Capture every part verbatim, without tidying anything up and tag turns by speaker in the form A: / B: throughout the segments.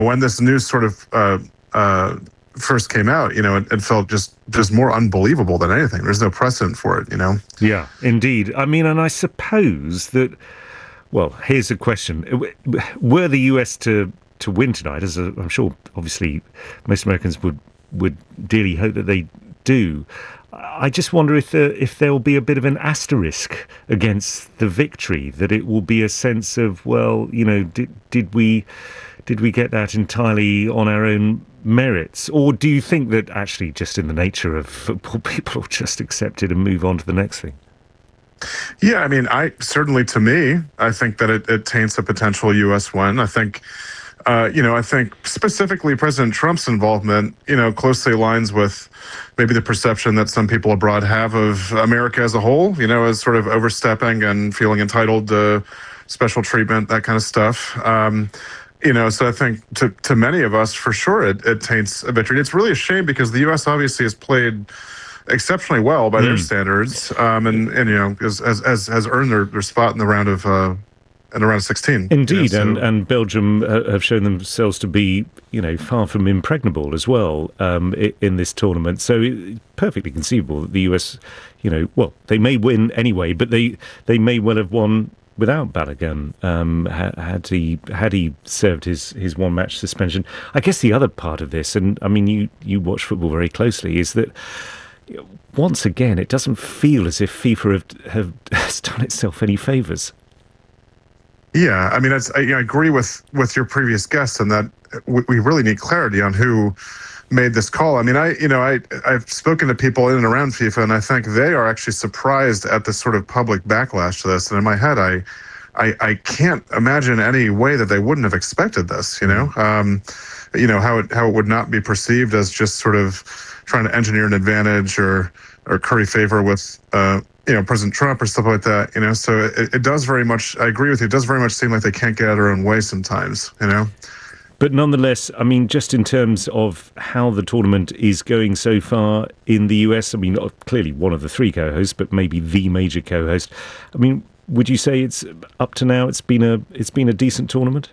A: when this news sort of uh, uh, first came out, you know, it, it felt just just more unbelievable than anything. There's no precedent for it, you know.
B: Yeah, indeed. I mean, and I suppose that. Well, here's a question: were the U S to to win tonight, as a, I'm sure, obviously, most Americans would would dearly hope that they do. I just wonder if there, if there will be a bit of an asterisk against the victory, that it will be a sense of, well, you know, did did we did we get that entirely on our own merits? Or do you think that actually just in the nature of football, people will just accept it and move on to the next thing?
A: Yeah, I mean, I certainly, to me, I think that it, it taints a potential U S win. I think, uh, you know, I think specifically President Trump's involvement, you know, closely aligns with maybe the perception that some people abroad have of America as a whole, you know, as sort of overstepping and feeling entitled to special treatment, that kind of stuff. Um, you know, so I think to, to many of us, for sure, it, it taints a victory. It's really a shame because the U S obviously has played exceptionally well by mm. their standards, um, and, and you know, has has has earned their, their spot in the round of uh, in the round of sixteen.
B: Indeed,
A: you know, so.
B: and and Belgium have shown themselves to be, you know, far from impregnable as well um, in this tournament. So it's perfectly conceivable that the U S, you know, well, they may win anyway, but they they may well have won without Balogun, um, had he had he served his, his one match suspension. I guess the other part of this, and I mean, you you watch football very closely, is that once again, it doesn't feel as if FIFA have, have has done itself any favours.
A: Yeah, I mean, it's, I, you know, I agree with, with your previous guest in that we, we really need clarity on who made this call. I mean, I you know, I I've spoken to people in and around FIFA, and I think they are actually surprised at the sort of public backlash to this. And in my head, I I, I can't imagine any way that they wouldn't have expected this. You know, um, you know how it how it would not be perceived as just sort of trying to engineer an advantage or or curry favor with uh, you know, President Trump or stuff like that, you know. So it, it does very much, I agree with you, it does very much seem like they can't get out of their own way sometimes, you know.
B: But nonetheless, I mean, just in terms of how the tournament is going so far in the U S, I mean, clearly one of the three co-hosts, but maybe the major co-host. I mean, would you say it's up to now, it's been a it's been a decent tournament?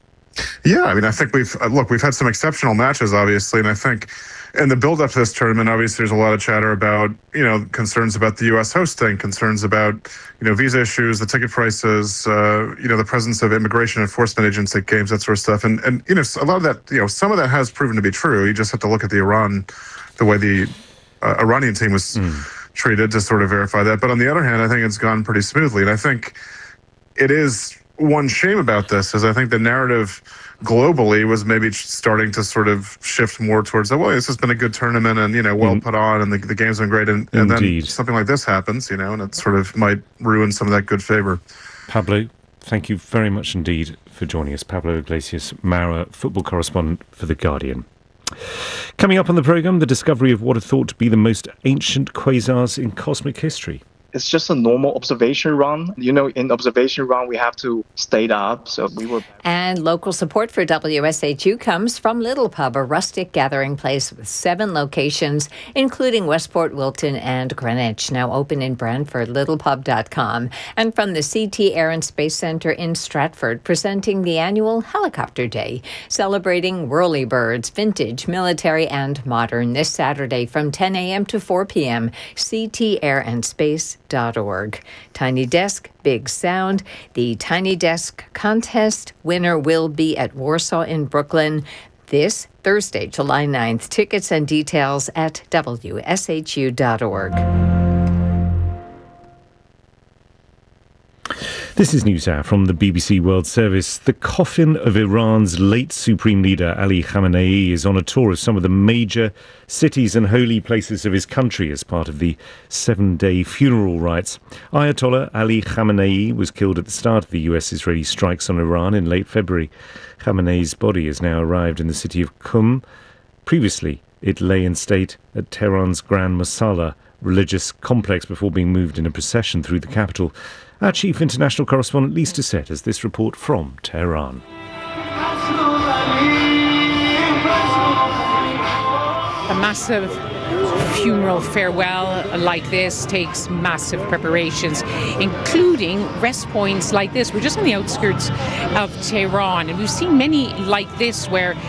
A: Yeah, I mean, I think we've, look, we've had some exceptional matches, obviously, and I think in the build-up to this tournament, obviously, there's a lot of chatter about, you know, concerns about the U S hosting, concerns about, you know, visa issues, the ticket prices, uh, you know, the presence of immigration enforcement agents at games, that sort of stuff. And, and you know, a lot of that, you know, some of that has proven to be true. You just have to look at the Iran, the way the uh, Iranian team was mm. treated to sort of verify that. But on the other hand, I think it's gone pretty smoothly. And I think it is one shame about this is I think the narrative globally was maybe starting to sort of shift more towards that, well, this has been a good tournament and, you know, well put on and the, the game's been great. And, and then something like this happens, you know, and it sort of might ruin some of that good favor.
B: Pablo, thank you very much indeed for joining us. Pablo Iglesias Mara, football correspondent for The Guardian. Coming up on the programme, the discovery of what are thought to be the most ancient quasars in cosmic history.
C: It's just a normal observation run. You know, in observation run, we have to stay up. So we were.
D: And local support for W S H U comes from Little Pub, a rustic gathering place with seven locations, including Westport, Wilton, and Greenwich. Now open in Brantford, little pub dot com. And from the C T Air and Space Center in Stratford, presenting the annual Helicopter Day, celebrating whirlybirds, vintage, military, and modern. This Saturday from ten a.m. to four p.m. C T Air and Space. Dot org. Tiny Desk, Big Sound. The Tiny Desk contest winner will be at Warsaw in Brooklyn this Thursday, July ninth. Tickets and details at W S H U dot org.
B: This is NewsHour from the B B C World Service. The coffin of Iran's late Supreme Leader Ali Khamenei is on a tour of some of the major cities and holy places of his country as part of the seven-day funeral rites. Ayatollah Ali Khamenei was killed at the start of the U S-Israeli strikes on Iran in late February. Khamenei's body has now arrived in the city of Qum. Previously, it lay in state at Tehran's Grand Masala religious complex before being moved in a procession through the capital. Our chief international correspondent Lisa Sett has this report from Tehran.
E: A massive funeral farewell like this takes massive preparations, including rest points like this. We're just on the outskirts of Tehran, and we've seen many like this where